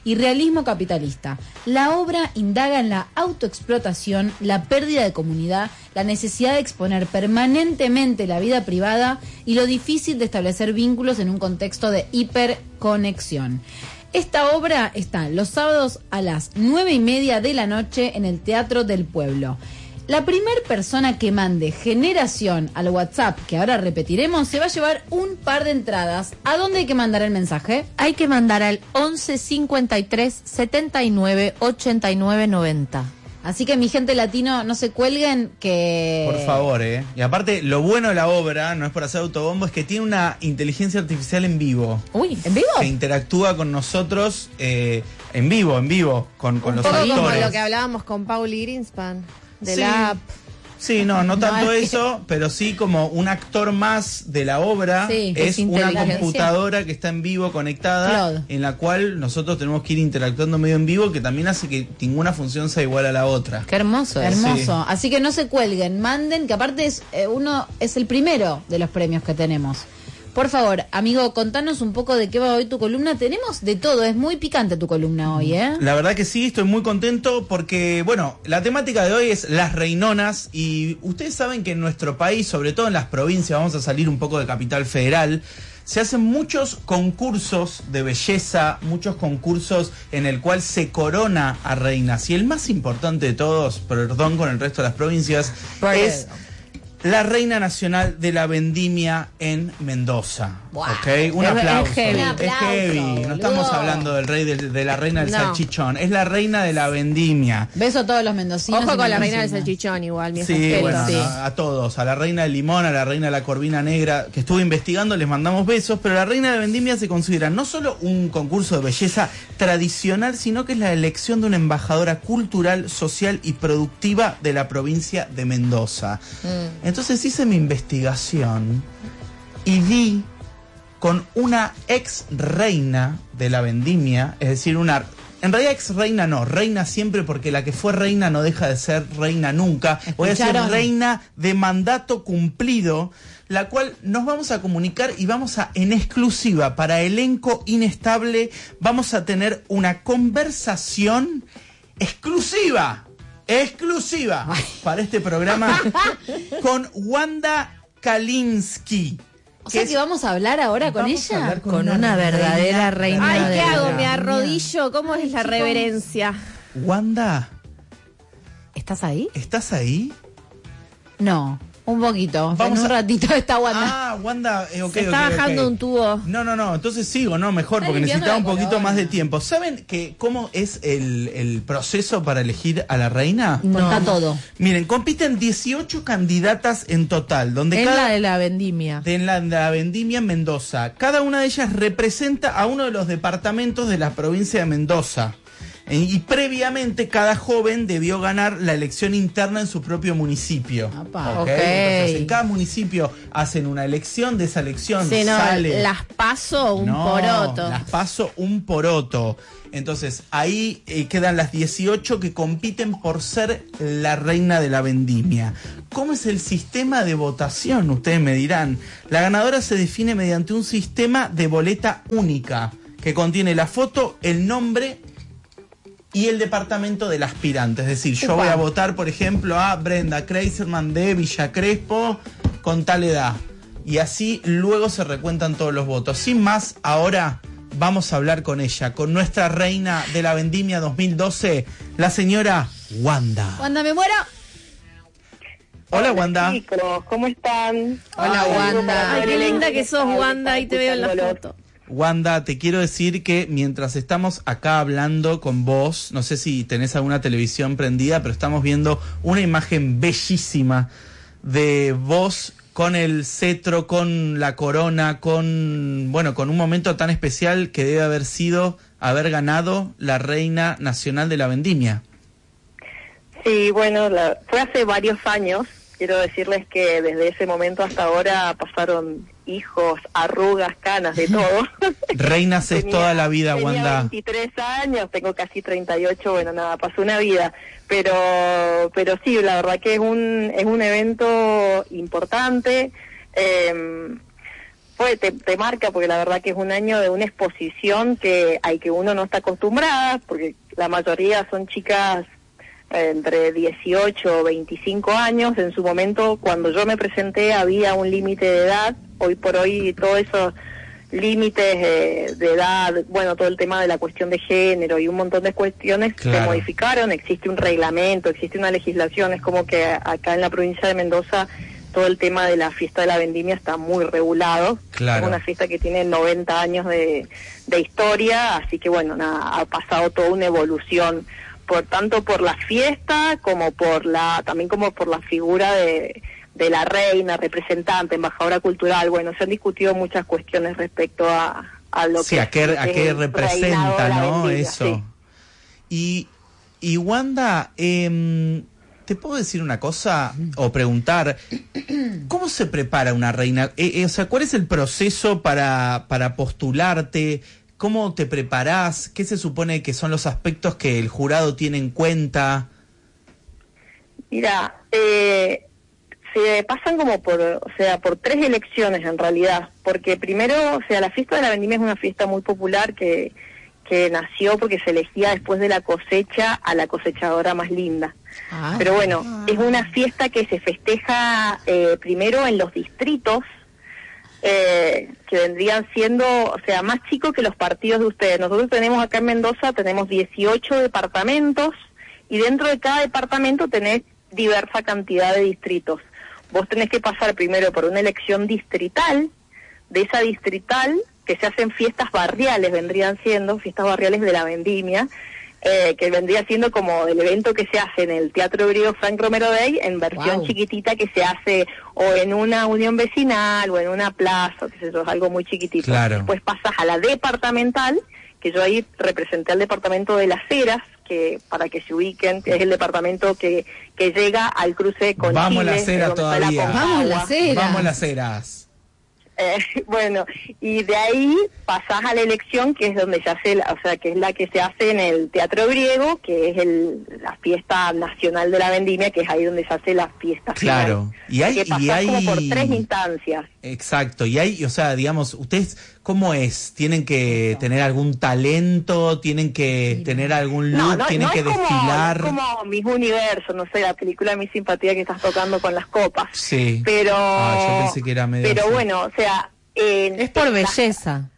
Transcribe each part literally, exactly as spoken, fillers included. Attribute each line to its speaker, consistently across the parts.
Speaker 1: y realismo capitalista. La obra indaga en la autoexplotación, la pérdida de comunidad, la necesidad de exponer permanentemente la vida privada y lo difícil de establecer vínculos en un contexto de hiperconexión. Esta obra está los sábados a las nueve y media de la noche en el Teatro del Pueblo. La primer persona que mande generación al WhatsApp, que ahora repetiremos, se va a llevar un par de entradas. ¿A dónde hay que mandar el mensaje?
Speaker 2: Hay que mandar al once cincuenta y tres setenta y nueve ochenta y nueve noventa.
Speaker 1: Así que mi gente latino, no se cuelguen que...
Speaker 3: Por favor, ¿eh? Y aparte, lo bueno de la obra, no es por hacer autobombo, es que tiene una inteligencia artificial en vivo.
Speaker 1: Uy, ¿en vivo?
Speaker 3: Que interactúa con nosotros eh, en vivo, en vivo, con, con
Speaker 4: Un
Speaker 3: los
Speaker 4: poco
Speaker 3: actores.
Speaker 4: como lo que hablábamos con Pauli Greenspan, de
Speaker 3: Sí.
Speaker 4: la app.
Speaker 3: Sí, no, no tanto
Speaker 1: No, es que-
Speaker 3: eso, pero sí como un actor más de la obra.
Speaker 1: Sí,
Speaker 3: es
Speaker 2: es
Speaker 3: una
Speaker 2: inteligencia.
Speaker 3: computadora que está en vivo conectada,
Speaker 1: Claude.
Speaker 3: en la cual nosotros tenemos que ir interactuando medio en vivo, que también hace que ninguna función sea igual a la otra.
Speaker 2: Qué hermoso es.
Speaker 1: Hermoso.
Speaker 3: Sí.
Speaker 1: Así que no se cuelguen, manden, que aparte es eh, uno es el primero de los premios que tenemos. Por favor, amigo, contanos un poco de qué va hoy tu columna. Tenemos de todo, es muy picante tu columna hoy, ¿eh?
Speaker 3: La verdad que sí, estoy muy contento porque, bueno, la temática de hoy es las reinonas y ustedes saben que en nuestro país, sobre todo en las provincias, vamos a salir un poco de Capital Federal, se hacen muchos concursos de belleza, muchos concursos en el cual se corona a reinas. Y el más importante de todos, perdón con el resto de las provincias, es la Reina Nacional de la Vendimia en Mendoza.
Speaker 1: Wow.
Speaker 3: ¿Ok? Un
Speaker 2: Es-
Speaker 3: aplauso.
Speaker 2: es heavy.
Speaker 1: Un aplauso,
Speaker 3: Es heavy. No
Speaker 1: boludo.
Speaker 3: estamos hablando del rey de, de la reina del
Speaker 4: No.
Speaker 3: salchichón. Es la reina de la vendimia.
Speaker 1: Beso a todos los mendocinos.
Speaker 4: Ojo
Speaker 1: y
Speaker 4: con la reina del
Speaker 1: mendocinas.
Speaker 4: salchichón igual, mi
Speaker 3: Sí,
Speaker 4: respeto.
Speaker 3: bueno,
Speaker 4: Sí.
Speaker 3: no, a todos, a la reina del limón, a la reina de la corvina negra, que estuve investigando, les mandamos besos, pero la reina de vendimia se considera no solo un concurso de belleza tradicional, sino que es la elección de una embajadora cultural, social y productiva de la provincia de Mendoza.
Speaker 4: Mm.
Speaker 3: Entonces hice mi investigación y di con una ex reina de la vendimia, es decir, una... En realidad ex reina no, reina siempre porque la que fue reina no deja de ser reina nunca. Voy a decir
Speaker 1: ¿Escucharon?
Speaker 3: reina de mandato cumplido, la cual nos vamos a comunicar y vamos a, en exclusiva, para elenco inestable, vamos a tener una conversación exclusiva, exclusiva para este programa con Wanda Kalinsky.
Speaker 1: O sea
Speaker 3: que
Speaker 1: que
Speaker 3: es-
Speaker 1: vamos a hablar ahora con
Speaker 3: vamos a
Speaker 1: ella.
Speaker 3: hablar
Speaker 2: Con una verdadera reina
Speaker 4: Ay,
Speaker 2: de
Speaker 4: ¿qué
Speaker 2: la
Speaker 4: hago? Me
Speaker 2: vendimia.
Speaker 4: arrodillo. ¿Cómo es la reverencia?
Speaker 3: Wanda,
Speaker 1: ¿Estás ahí?
Speaker 3: ¿estás ahí?
Speaker 1: No, un poquito.
Speaker 3: Vamos
Speaker 1: en un
Speaker 3: a-
Speaker 1: ratito está Wanda.
Speaker 3: Ah, Wanda, eh, ok,
Speaker 4: Se está
Speaker 3: ok, ok.
Speaker 4: bajando un tubo.
Speaker 3: No, no, no, entonces sigo, no, mejor,
Speaker 1: Está
Speaker 3: porque
Speaker 1: limpiando
Speaker 3: necesitaba
Speaker 1: la
Speaker 3: un poquito
Speaker 1: corona.
Speaker 3: más de tiempo. ¿Saben que cómo es el, el proceso para elegir a la reina?
Speaker 1: Contá todo.
Speaker 3: Miren, compiten dieciocho candidatas en total, donde
Speaker 2: Es
Speaker 3: cada...
Speaker 2: la de la vendimia.
Speaker 3: de la, de la vendimia en Mendoza. Cada una de ellas representa a uno de los departamentos de la provincia de Mendoza. Eh, Y previamente cada joven debió ganar la elección interna en su propio municipio.
Speaker 1: Apa.
Speaker 3: ¿Ok?
Speaker 2: Ok.
Speaker 3: Entonces en cada municipio hacen una elección, de esa elección
Speaker 4: Sí, no,
Speaker 3: sale...
Speaker 4: las paso un
Speaker 3: No,
Speaker 4: poroto.
Speaker 3: las paso un poroto. Entonces, ahí eh, quedan las dieciocho que compiten por ser la reina de la vendimia. ¿Cómo es el sistema de votación? Ustedes me dirán. La ganadora se define mediante un sistema de boleta única que contiene la foto, el nombre y el departamento del aspirante. Es decir, yo
Speaker 1: Upa.
Speaker 3: voy a votar, por ejemplo, a Brenda Kreiserman de Villa Crespo con tal edad. Y así luego se recuentan todos los votos. Sin más, ahora vamos a hablar con ella, con nuestra reina de la vendimia dos mil doce, la señora Wanda.
Speaker 1: Wanda, me muero.
Speaker 3: Hola, Wanda.
Speaker 5: Chicos, ¿cómo están?
Speaker 4: Hola,
Speaker 5: Ay,
Speaker 4: Wanda.
Speaker 5: Ay,
Speaker 4: Qué linda que sos,
Speaker 5: Ay,
Speaker 4: Wanda. Ahí te veo en la
Speaker 5: escuchándolo.
Speaker 4: foto.
Speaker 3: Wanda, te quiero decir que mientras estamos acá hablando con vos, no sé si tenés alguna televisión prendida, pero estamos viendo una imagen bellísima de vos con el cetro, con la corona, con, bueno, con un momento tan especial que debe haber sido haber ganado la Reina Nacional de la Vendimia.
Speaker 5: Sí, bueno, la- fue hace varios años. Quiero decirles que desde ese momento hasta ahora pasaron hijos, arrugas, canas, de todo.
Speaker 3: Reinas es
Speaker 5: Tenía-
Speaker 3: toda la vida,
Speaker 5: tenía
Speaker 3: Wanda.
Speaker 5: veintitrés años, tengo casi treinta y ocho, bueno, nada, pasó una vida. Pero pero sí, la verdad que es un es un evento importante. Eh, fue te, te marca, porque la verdad que es un año de una exposición que hay que uno no está acostumbrada, porque la mayoría son chicas eh, entre dieciocho o veinticinco años. En su momento, cuando yo me presenté, había un límite de edad. Hoy por hoy, todos esos límites eh, de edad, bueno, todo el tema de la cuestión de género y un montón de cuestiones
Speaker 3: Claro.
Speaker 5: se modificaron. Existe un reglamento, existe una legislación. Es como que acá en la provincia de Mendoza todo el tema de la fiesta de la vendimia está muy regulado.
Speaker 3: Claro.
Speaker 5: Es una fiesta que tiene noventa años de, de historia, así que bueno, nada, ha pasado toda una evolución, por tanto por la fiesta como por la, también como por la figura de de la reina, representante, embajadora cultural. Bueno, se han discutido muchas cuestiones respecto a, a lo
Speaker 3: Sí,
Speaker 5: que,
Speaker 3: a qué,
Speaker 5: lo
Speaker 3: a
Speaker 5: que
Speaker 3: qué
Speaker 5: es el
Speaker 3: representa,
Speaker 5: reinado de la
Speaker 3: ¿no?
Speaker 5: vendimia,
Speaker 3: Eso.
Speaker 5: sí.
Speaker 3: Y, y Wanda, eh, ¿te puedo decir una cosa o preguntar? ¿Cómo se prepara una reina? Eh, eh, o sea, ¿cuál es el proceso para, para postularte? ¿Cómo te preparás? ¿Qué se supone que son los aspectos que el jurado tiene en cuenta?
Speaker 5: Mira, eh, se pasan como por, o sea, por tres elecciones en realidad, porque primero, o sea, la fiesta de la vendimia es una fiesta muy popular que, que nació porque se elegía después de la cosecha a la cosechadora más linda.
Speaker 1: Ah.
Speaker 5: Pero bueno, es una fiesta que se festeja eh, primero en los distritos, eh, que vendrían siendo, o sea, más chicos que los partidos de ustedes. Nosotros tenemos acá en Mendoza, tenemos dieciocho departamentos, y dentro de cada departamento tenés diversa cantidad de distritos. Vos tenés que pasar primero por una elección distrital, de esa distrital, que se hacen fiestas barriales, vendrían siendo fiestas barriales de la vendimia, eh, que vendría siendo como el evento que se hace en el Teatro Griego Frank Romero Day, en versión
Speaker 1: Wow.
Speaker 5: chiquitita, que se hace o en una unión vecinal o en una plaza, qué sé yo, es algo muy chiquitito.
Speaker 3: Claro.
Speaker 5: Después pasas a la departamental, que yo ahí representé al departamento de Las Heras, que para que se ubiquen, que es el departamento que, que llega al cruce con
Speaker 3: Vamos
Speaker 5: Chile,
Speaker 3: Las Heras
Speaker 5: donde está la
Speaker 3: todavía.
Speaker 5: Concagua.
Speaker 1: Vamos Las Heras.
Speaker 3: Vamos Las Heras.
Speaker 5: Eh, bueno, y de ahí pasás a la elección, que es donde se hace, la- o sea, que es la que se hace en el Teatro Griego, que es el, la fiesta nacional de la vendimia, que es ahí donde se hace la fiesta
Speaker 3: Claro.
Speaker 5: final.
Speaker 3: Y hay-
Speaker 5: que pasás
Speaker 3: y hay-
Speaker 5: como por tres instancias.
Speaker 3: Exacto, y hay, o sea, digamos, ustedes, ¿cómo es? ¿Tienen que tener algún talento? ¿Tienen que tener algún look?
Speaker 5: No, no,
Speaker 3: ¿Tienen
Speaker 5: no
Speaker 3: que
Speaker 5: es como,
Speaker 3: desfilar?
Speaker 5: no es como Mis Universo, no sé, la película de Mi Simpatía que estás tocando con las copas.
Speaker 3: Sí.
Speaker 5: Pero,
Speaker 3: Ah, yo pensé que era medio
Speaker 5: pero
Speaker 3: así.
Speaker 5: bueno, o sea, en-
Speaker 2: Es por
Speaker 5: en la-
Speaker 2: belleza.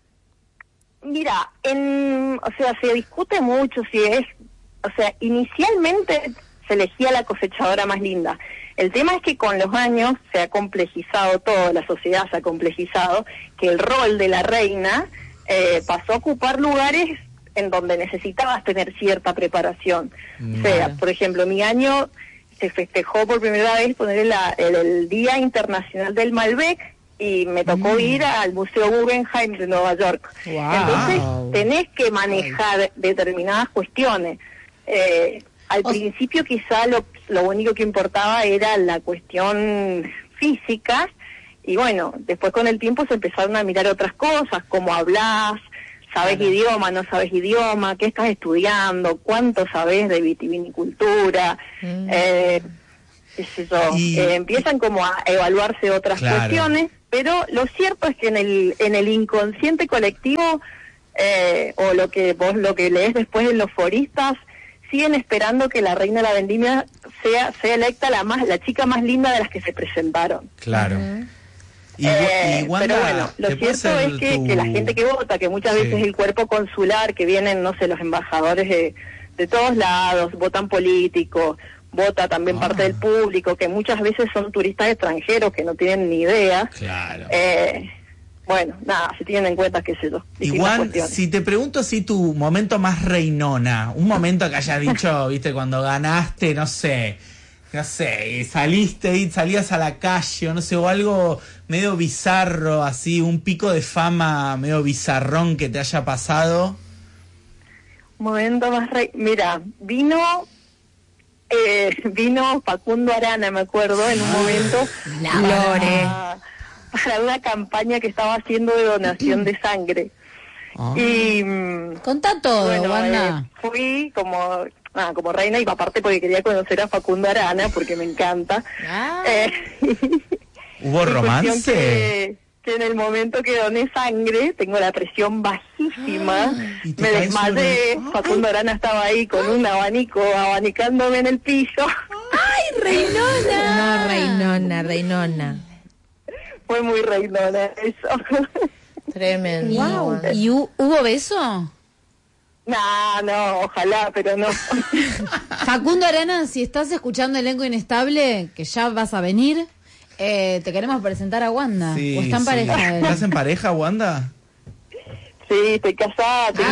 Speaker 5: Mira, en, o sea, se discute mucho si es, o sea, inicialmente se elegía la cosechadora más linda. El tema es que con los años se ha complejizado todo, la sociedad se ha complejizado, que el rol de la reina eh, pasó a ocupar lugares en donde necesitabas tener cierta preparación. O sea,
Speaker 2: Claro.
Speaker 5: por ejemplo, mi año se festejó por primera vez poner la- el, el Día Internacional del Malbec, y me tocó ir al Museo Guggenheim de Nueva York.
Speaker 1: Wow.
Speaker 5: Entonces tenés que manejar determinadas cuestiones. Eh, al
Speaker 1: O-
Speaker 5: principio quizá lo, lo único que importaba era la cuestión física, y bueno, después con el tiempo se empezaron a mirar otras cosas, cómo hablas, sabes idioma, no sabes idioma, qué estás estudiando, cuánto sabes de vitivinicultura,
Speaker 2: Mm.
Speaker 5: eh, qué sé yo,
Speaker 3: Y-
Speaker 5: eh, empiezan como a evaluarse otras
Speaker 3: Claro.
Speaker 5: cuestiones, pero lo cierto es que en el en el inconsciente colectivo, eh, o lo que vos lo que lees después en los foristas, siguen esperando que la reina de la vendimia sea sea electa la más la chica más linda de las que se presentaron.
Speaker 3: Claro. Y,
Speaker 5: Eh,
Speaker 3: y Wanda,
Speaker 5: pero bueno, lo
Speaker 3: ¿te puedo
Speaker 5: cierto
Speaker 3: hacer
Speaker 5: es que,
Speaker 3: tu-
Speaker 5: que la gente que vota, que muchas
Speaker 3: Sí.
Speaker 5: veces el cuerpo consular, que vienen, no sé, los embajadores de, de todos lados, votan políticos, vota también
Speaker 3: Ah.
Speaker 5: parte del público, que muchas veces son turistas extranjeros que no tienen ni idea.
Speaker 3: Claro.
Speaker 5: Eh, bueno, nada, se tienen en cuenta, qué sé yo. distintas
Speaker 3: Igual,
Speaker 5: cuestiones.
Speaker 3: si te pregunto así tu momento más reinona, un momento que hayas dicho, viste, cuando ganaste, no sé, no sé, y saliste y salías a la calle, o no sé, o algo medio bizarro, así, un pico de fama medio bizarrón que te haya pasado.
Speaker 5: Momento más rey. Mira, vino eh, vino Facundo Arana, me acuerdo, en un momento
Speaker 2: Lore.
Speaker 5: para, para una campaña que estaba haciendo de donación de sangre.
Speaker 3: Ah.
Speaker 5: Y mm,
Speaker 1: Contá todo,
Speaker 5: bueno,
Speaker 1: Wanda.
Speaker 5: eh, fui como ah, como reina, y aparte porque quería conocer a Facundo Arana porque me encanta.
Speaker 1: Ah.
Speaker 5: Eh,
Speaker 3: ¿Hubo
Speaker 5: y cuestión
Speaker 3: romance?
Speaker 5: que- que en el momento que doné sangre, tengo la presión bajísima,
Speaker 3: Y te
Speaker 5: me
Speaker 3: caes
Speaker 5: desmayé,
Speaker 3: sobre-
Speaker 5: Facundo Arana estaba ahí con un abanico, abanicándome en el piso.
Speaker 2: ¡Ay, reinona! No, reinona, reinona.
Speaker 5: Fue muy reinona eso.
Speaker 2: Tremendo.
Speaker 1: Wow. ¿Y hu- hubo beso?
Speaker 5: No, no, ojalá, pero no.
Speaker 1: Facundo Arana, si estás escuchando Elenco Inestable, que ya vas a venir, eh, te queremos presentar a Wanda.
Speaker 3: Sí,
Speaker 1: ¿O está en
Speaker 3: sí.
Speaker 1: pareja él?
Speaker 3: ¿Estás en pareja, Wanda?
Speaker 5: Sí, estoy casada, tengo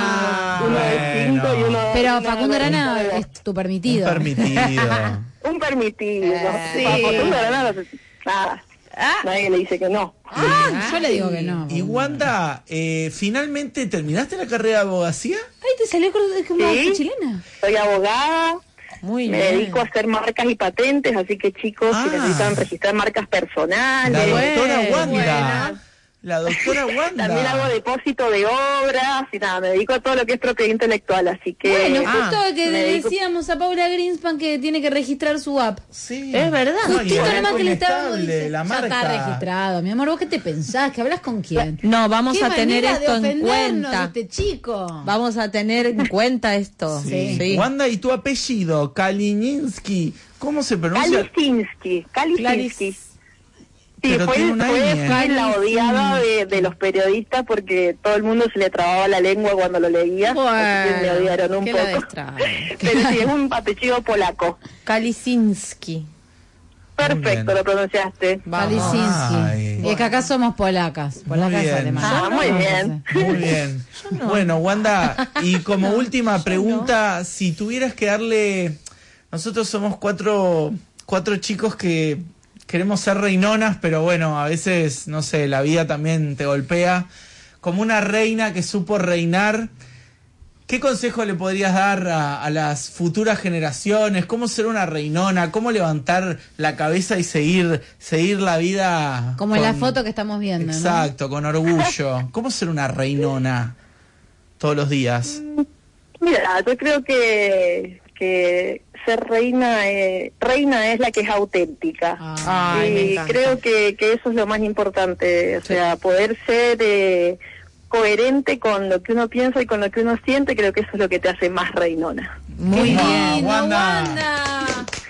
Speaker 1: Ah,
Speaker 5: uno de
Speaker 3: bueno.
Speaker 5: cinco y uno de
Speaker 1: Pero
Speaker 5: uno
Speaker 1: Facundo
Speaker 5: de
Speaker 1: Arana
Speaker 5: nueve.
Speaker 1: es tu permitido.
Speaker 3: Un permitido.
Speaker 5: Un permitido.
Speaker 2: Sí.
Speaker 5: A Facundo Arana, no sé, nada, nadie le dice que no.
Speaker 1: Ah, yo le digo que no.
Speaker 3: Y Wanda, eh, ¿finalmente terminaste la carrera de abogacía?
Speaker 1: Ay, te salió con- como
Speaker 5: Sí.
Speaker 1: chilena.
Speaker 5: Soy abogada,
Speaker 2: Muy
Speaker 5: me
Speaker 2: bien.
Speaker 5: dedico a hacer marcas y patentes, así que chicos,
Speaker 3: Ah.
Speaker 5: si necesitan registrar marcas personales.
Speaker 3: La doctora
Speaker 2: Bueno,
Speaker 3: Wanda.
Speaker 2: bueno.
Speaker 3: La doctora Wanda.
Speaker 5: También hago depósito de obras y nada, me dedico a todo lo que es propiedad intelectual, así que...
Speaker 1: Bueno,
Speaker 2: Ah,
Speaker 1: justo que
Speaker 5: me
Speaker 1: le
Speaker 5: dedico-
Speaker 1: decíamos a Paula Greenspan que tiene que registrar su app.
Speaker 3: Sí.
Speaker 2: Es verdad.
Speaker 3: No, y
Speaker 1: Justito
Speaker 3: el
Speaker 1: nomás que le estábamos
Speaker 3: inestable,
Speaker 1: diciendo,
Speaker 3: la
Speaker 1: ya
Speaker 3: marca.
Speaker 1: está registrado. Mi amor, ¿vos qué te pensás? ¿Que hablas con quién?
Speaker 2: No, vamos
Speaker 1: ¿Qué
Speaker 2: a tener
Speaker 1: manera de
Speaker 2: esto en
Speaker 1: ofendernos,
Speaker 2: cuenta.
Speaker 1: este chico?
Speaker 2: Vamos a tener en cuenta esto.
Speaker 3: Sí.
Speaker 2: Sí.
Speaker 3: Wanda, ¿y tu apellido? Kalininsky. ¿Cómo se pronuncia?
Speaker 5: Kalisinski, Kalisinski. Sí,
Speaker 3: Pero
Speaker 5: fue,
Speaker 3: tiene una
Speaker 5: fue,
Speaker 3: ñ.
Speaker 5: fue la odiada de, de los periodistas porque todo el mundo se le trababa la lengua cuando lo leía, así que me odiaron un
Speaker 2: que la
Speaker 5: poco.
Speaker 2: destrabe.
Speaker 5: Pero sí, es un apellido polaco.
Speaker 2: Kalisinski.
Speaker 5: Perfecto,
Speaker 3: bien.
Speaker 5: lo pronunciaste.
Speaker 2: Vamos.
Speaker 1: Kalisinski.
Speaker 3: Ay.
Speaker 1: Y es que acá somos polacas, polacas
Speaker 3: bien.
Speaker 1: alemanas.
Speaker 5: Ah, muy bien.
Speaker 3: Muy bien. Bueno, Wanda, y como última pregunta, si tuvieras que darle... Nosotros somos cuatro, cuatro chicos que queremos ser reinonas, pero bueno, a veces, no sé, la vida también te golpea. Como una reina que supo reinar, ¿qué consejo le podrías dar a, a las futuras generaciones? ¿Cómo ser una reinona? ¿Cómo levantar la cabeza y seguir, seguir la vida?
Speaker 1: Como en la
Speaker 3: con-
Speaker 1: foto que estamos viendo, ¿no?
Speaker 3: Exacto, con orgullo. ¿Cómo ser una reinona todos los días?
Speaker 5: Mira, yo creo que, que ser reina, eh, reina es la que es auténtica.
Speaker 1: Ah.
Speaker 2: Ay, me
Speaker 5: y
Speaker 2: encanta.
Speaker 5: creo que, que eso es lo más importante, o sea, poder ser eh, coherente con lo que uno piensa y con lo que uno siente, creo que eso es lo que te hace más reinona.
Speaker 2: Muy
Speaker 1: ¡Qué
Speaker 2: bien.
Speaker 1: lindo,
Speaker 3: Wanda!
Speaker 1: Wanda!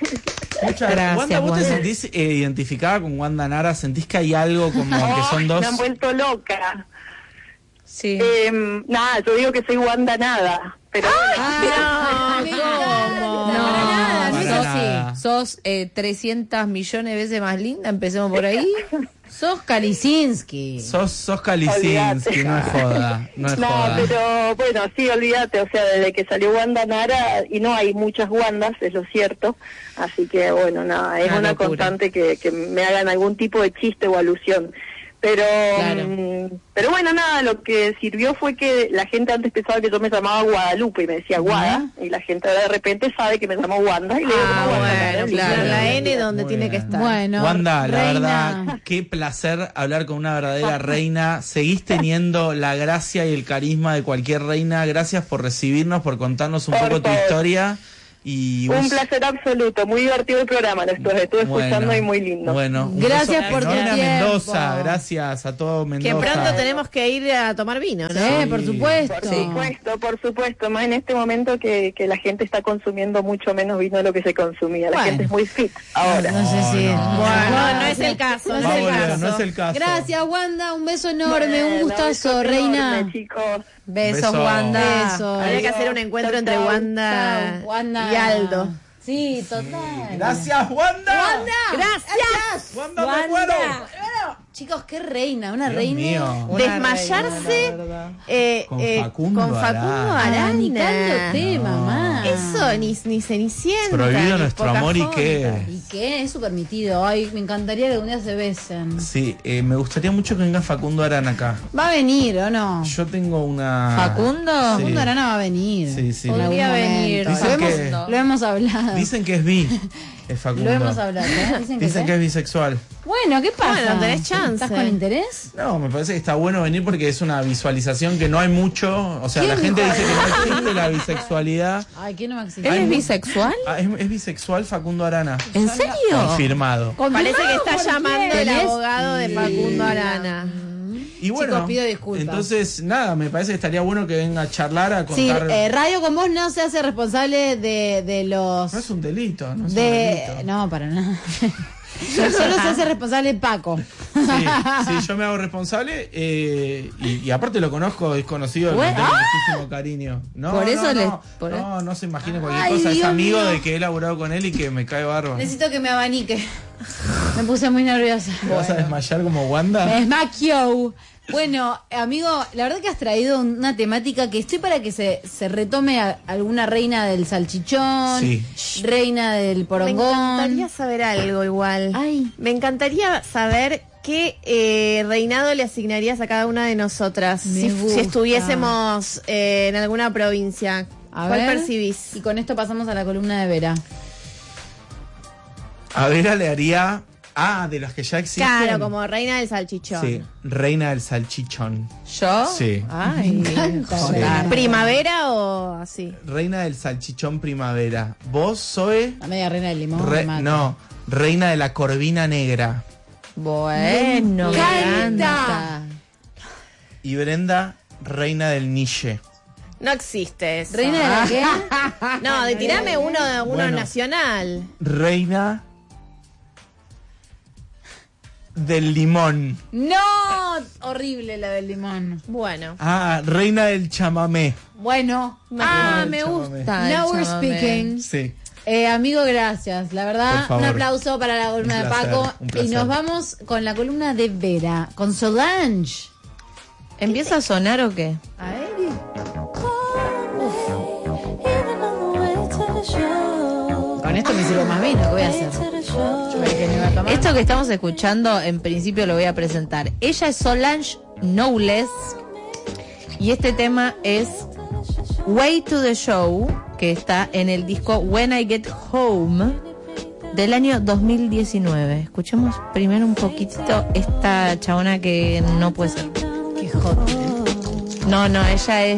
Speaker 3: Muchas
Speaker 2: Gracias,
Speaker 3: Wanda, ¿vos te
Speaker 2: Wanda.
Speaker 3: sentís eh, identificada con Wanda Nara? ¿Sentís que hay algo como que son dos?
Speaker 5: Me han vuelto loca.
Speaker 2: Sí.
Speaker 5: Eh, nada, yo digo que soy Wanda nada, pero
Speaker 2: Ah,
Speaker 1: Me
Speaker 2: no,
Speaker 1: encanta.
Speaker 2: ¿cómo?
Speaker 1: No, para nada, no es
Speaker 3: para
Speaker 1: así.
Speaker 3: nada.
Speaker 2: Sos eh, trescientas millones de veces más linda, empecemos por ahí.
Speaker 1: Sos Kalisinski.
Speaker 3: Sos, sos Kalisinski,
Speaker 5: Olvídate.
Speaker 3: no es joda, no es
Speaker 5: no,
Speaker 3: joda.
Speaker 5: pero bueno, sí, olvídate, o sea, desde que salió Wanda Nara, y no hay muchas Wandas, es lo cierto, así que bueno, nada, es
Speaker 2: Una
Speaker 5: una,
Speaker 2: locura.
Speaker 5: constante que, que me hagan algún tipo de chiste o alusión. Pero,
Speaker 2: Claro.
Speaker 5: mm, pero bueno, nada, lo que sirvió fue que la gente antes pensaba que yo me llamaba Guadalupe y me decía Guada, y la gente ahora de repente sabe que me llamo Wanda y le digo
Speaker 2: Ah,
Speaker 5: como Wanda
Speaker 2: bueno,
Speaker 5: Nara, y
Speaker 2: claro.
Speaker 5: ya.
Speaker 4: La N donde
Speaker 3: Muy
Speaker 4: tiene que
Speaker 3: bien.
Speaker 4: estar.
Speaker 1: Bueno,
Speaker 3: Wanda, la
Speaker 1: reina.
Speaker 3: verdad, qué placer hablar con una verdadera reina. Seguís teniendo la gracia y el carisma de cualquier reina. Gracias por recibirnos, por contarnos un
Speaker 5: Por
Speaker 3: poco tu
Speaker 5: favor.
Speaker 3: historia. Y
Speaker 5: Un
Speaker 3: vos-
Speaker 5: placer absoluto, muy divertido el programa, lo estuve, estuve escuchando
Speaker 3: Bueno,
Speaker 5: y muy lindo.
Speaker 3: Bueno, un
Speaker 1: Gracias
Speaker 3: beso
Speaker 1: por tu
Speaker 3: enorme a
Speaker 1: tiempo.
Speaker 3: Mendoza, gracias a todo
Speaker 4: Que
Speaker 3: Mendoza.
Speaker 4: pronto tenemos que ir a tomar vino, ¿no?
Speaker 1: Sí, por supuesto.
Speaker 5: Por supuesto, por supuesto, más en este momento que, que la gente está consumiendo mucho menos vino de lo que se consumía. La
Speaker 1: Bueno.
Speaker 5: gente es muy fit ahora.
Speaker 1: No sé si.
Speaker 3: No, no.
Speaker 4: Bueno, no es el caso, no
Speaker 3: Va a
Speaker 4: es el
Speaker 3: volver,
Speaker 4: caso.
Speaker 3: no es el caso.
Speaker 1: Gracias, Wanda. Un beso enorme, un
Speaker 5: Bueno,
Speaker 1: gustazo,
Speaker 5: besos
Speaker 1: reina.
Speaker 5: enormes, chicos.
Speaker 2: Besos,
Speaker 3: Beso.
Speaker 2: Wanda.
Speaker 1: Besos.
Speaker 4: Habría que hacer un encuentro
Speaker 5: Chau,
Speaker 4: entre
Speaker 5: chau.
Speaker 4: Wanda,
Speaker 1: Chau, Wanda.
Speaker 4: y Aldo.
Speaker 1: Sí, total.
Speaker 3: Gracias, Wanda.
Speaker 1: Wanda.
Speaker 4: Gracias.
Speaker 3: Wanda, me
Speaker 1: Wanda.
Speaker 3: muero.
Speaker 1: Chicos, qué reina, una
Speaker 3: Dios
Speaker 1: reina.
Speaker 3: mío.
Speaker 2: Una
Speaker 4: Desmayarse
Speaker 2: reina, la verdad.
Speaker 4: eh,
Speaker 3: Con
Speaker 4: eh,
Speaker 3: Facundo
Speaker 4: con Facundo
Speaker 3: Arana.
Speaker 1: Abanicándote,
Speaker 4: Arana.
Speaker 1: mamá.
Speaker 4: Eso, ni, ni Cenicienta.
Speaker 3: Prohibido
Speaker 4: ni
Speaker 3: nuestro amor y qué.
Speaker 4: Pocahontas.
Speaker 1: ¿Y qué? Es su permitido. Ay, me encantaría que algún día se besen.
Speaker 3: Sí, eh, me gustaría mucho que venga Facundo Arana acá.
Speaker 1: ¿Va a venir o no?
Speaker 3: Yo tengo una...
Speaker 2: ¿Facundo?
Speaker 3: Sí.
Speaker 1: Facundo Arana va a venir.
Speaker 3: Sí, sí.
Speaker 1: En algún
Speaker 2: Podría
Speaker 1: momento.
Speaker 2: venir.
Speaker 1: Lo
Speaker 3: Dicen
Speaker 1: hemos,
Speaker 3: que-
Speaker 1: lo hemos hablado.
Speaker 3: Dicen que es bi. es Facundo.
Speaker 1: Lo hemos hablado, ¿eh? Dicen que,
Speaker 3: Dicen
Speaker 1: sí.
Speaker 3: que es bisexual.
Speaker 1: Bueno, ¿qué pasa?
Speaker 4: Bueno, tenés chance.
Speaker 1: ¿Estás con interés?
Speaker 3: No, me parece que está bueno venir porque es una visualización que no hay mucho. O sea, la
Speaker 1: ¿Quién
Speaker 3: gente
Speaker 1: dijo
Speaker 3: dice que no existe la bisexualidad.
Speaker 1: Ay, ¿quién no me exige?
Speaker 2: ¿Él
Speaker 3: Hay
Speaker 2: es
Speaker 3: mu-
Speaker 2: bisexual?
Speaker 3: Ah, ¿es, es bisexual Facundo Arana.
Speaker 2: ¿En serio?
Speaker 3: Confirmado.
Speaker 4: Parece que está
Speaker 1: ¿Por
Speaker 4: llamando
Speaker 1: qué?
Speaker 4: el
Speaker 1: ¿Tenés?
Speaker 4: abogado de Facundo Arana.
Speaker 3: Y bueno,
Speaker 1: Chicos, pido disculpas.
Speaker 3: entonces, nada, me parece que estaría bueno que venga a charlar, a
Speaker 1: Sí,
Speaker 3: contar.
Speaker 1: eh, Radio con Vos no se hace responsable de, de los...
Speaker 3: No es un delito, no es un
Speaker 1: de...
Speaker 3: delito.
Speaker 1: No, para nada. Solo se hace responsable Paco.
Speaker 3: Sí, sí, yo me hago responsable eh, y, y aparte lo conozco, es conocido, le
Speaker 2: Bueno,
Speaker 3: tengo muchísimo cariño. No,
Speaker 2: Por
Speaker 3: no,
Speaker 2: eso
Speaker 3: no,
Speaker 2: le- por-
Speaker 3: no, no se imagine cualquier
Speaker 1: Ay,
Speaker 3: cosa, es
Speaker 1: Dios
Speaker 3: amigo
Speaker 1: mío.
Speaker 3: de que he laburado con él y que me cae bárbaro.
Speaker 1: Necesito que me abanique. Me puse muy nerviosa.
Speaker 3: ¿Te vas a desmayar como Wanda?
Speaker 1: Me desmaquio. Bueno, amigo, la verdad que has traído una temática que estoy para que se, se retome a alguna reina del salchichón,
Speaker 3: Sí.
Speaker 1: reina del
Speaker 4: Me
Speaker 1: porongón.
Speaker 4: encantaría saber algo igual.
Speaker 1: Ay.
Speaker 4: Me encantaría saber qué eh, reinado le asignarías a cada una de nosotras
Speaker 1: Me
Speaker 4: si,
Speaker 1: gusta.
Speaker 4: si estuviésemos eh, en alguna provincia.
Speaker 1: A
Speaker 4: ¿Cuál
Speaker 1: ver.
Speaker 4: percibís?
Speaker 1: Y con esto pasamos a la columna de Vera.
Speaker 3: A Vera le haría. Ah, de las que ya existen.
Speaker 4: Claro, como reina del salchichón.
Speaker 3: Sí, reina del salchichón.
Speaker 2: ¿Yo?
Speaker 3: Sí.
Speaker 2: Ay,
Speaker 1: Me encanta,
Speaker 2: joder.
Speaker 1: reina.
Speaker 4: ¿Primavera o así?
Speaker 3: Reina del salchichón primavera. Vos, Zoe.
Speaker 1: La media reina del limón.
Speaker 3: Re-
Speaker 1: me mata.
Speaker 3: no, reina de la corvina negra.
Speaker 2: Bueno, me
Speaker 1: encanta.
Speaker 2: encanta.
Speaker 3: Y Brenda, reina del niche.
Speaker 4: No existe eso.
Speaker 1: ¿Reina de la qué?
Speaker 4: No, de tirame uno, uno
Speaker 3: Bueno.
Speaker 4: nacional.
Speaker 3: Reina del limón.
Speaker 1: No, horrible la del limón.
Speaker 4: Bueno.
Speaker 3: Ah, reina del chamamé.
Speaker 1: Bueno,
Speaker 2: Ah,
Speaker 3: el
Speaker 2: me
Speaker 3: chamamé.
Speaker 2: gusta. el
Speaker 1: now we're
Speaker 2: chamamé.
Speaker 1: speaking.
Speaker 3: Sí.
Speaker 1: Eh, amigo, gracias. La
Speaker 3: Por
Speaker 1: verdad,
Speaker 3: favor.
Speaker 1: un aplauso para la columna
Speaker 3: Un
Speaker 1: de
Speaker 3: placer,
Speaker 1: Paco.
Speaker 3: un
Speaker 1: Y
Speaker 3: placer.
Speaker 1: nos vamos con la columna de Vera, con Solange.
Speaker 2: ¿Empieza a sonar o qué?
Speaker 1: A ver. Con esto me sirvo más vino, ¿qué voy a hacer? Yo creí que no iba a tomar.
Speaker 2: Esto que estamos escuchando, en principio lo voy a presentar. Ella es Solange Knowles y este tema es Way to the Show, que está en el disco When I Get Home del año dos mil diecinueve. Escuchemos primero un poquitito esta chabona que no puede ser.
Speaker 1: Qué hot.
Speaker 2: No, no, ella es